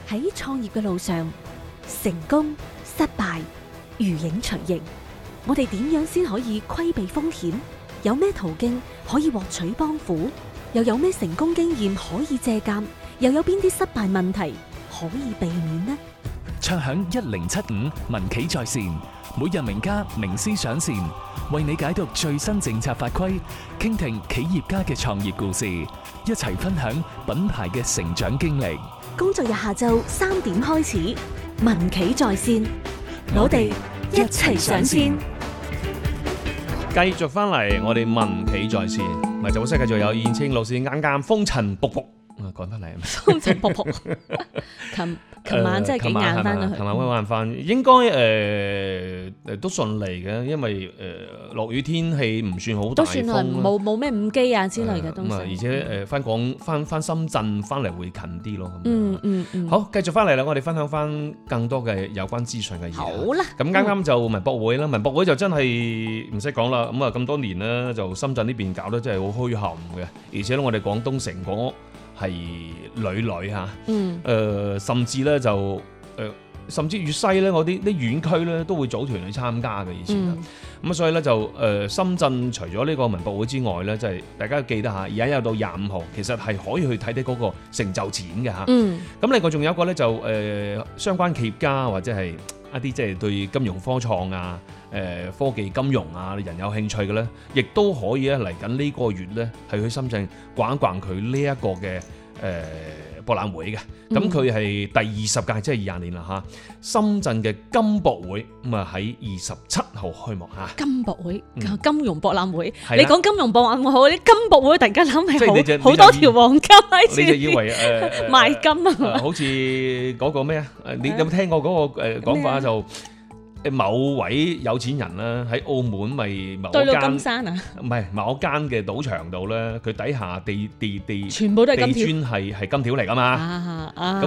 喺創業嘅路上，成功、失敗、如影隨形，我哋點樣先可以規避風險？有咩途徑可以獲取幫扶？又有咩成功經驗可以借鑑？又有邊啲失敗問題可以避免呢？ 暢享1075民企在線，每日名家名師上線，為你解讀最新政策法規，傾聽企業家嘅創業故事，一齊分享品牌嘅成長經歷。 工作日下晝3點開始，民企在線，我哋一齊上線。 繼續翻嚟，我哋民企在線，咪就好識繼續有燕青老師啱啱風塵僕僕講翻嚟， 風塵僕僕。琴晚真係幾晏翻咗去。 琴晚溫晏翻，應該都順利嘅，因為落雨天氣唔算好大風， 都算係冇咩誤機啊之類嘅東西。 而且翻深圳翻嚟會近啲咯。 嗯。 好，繼續翻嚟啦，我哋分享翻更多嘅有關資訊嘅嘢。 好啦， 咁啱啱就文博會啦，文博會就真係唔使講啦。咁多年啦，就深圳呢邊搞得真係好墟冚嘅，而且咧我哋廣東成果係屢嚇，甚至咧就甚至粵西咧，我啲縣區咧都會組團去參加嘅以前。咁所以咧就深圳除咗呢個文博會之外咧，即係大家記得嚇，而家有到25號，其實係可以去睇睇嗰個成就展嘅嚇。咁另外仲有一個咧就相關企業家或者係一啲即係對金融科創啊、科技金融啊人有興趣嘅咧，亦都可以咧嚟緊呢個月咧係去深圳逛一逛佢呢一個嘅博覽會嘅。咁佢係第20屆，即係20年啦嚇。深圳嘅金博會咁啊喺27號開幕嚇。 金博會、金融博覽會，你講金融博覽會好，啲金博會突然間諗起好多條黃金喺處， 你就以為賣金啊？ 好似嗰個咩啊？你有冇聽過嗰個講法就？某位有錢人啦，喺澳門咪某間金山啊， 唔係某間嘅賭場度咧，佢底下地全部都係金條， 地磚係金條嚟噶嘛。咁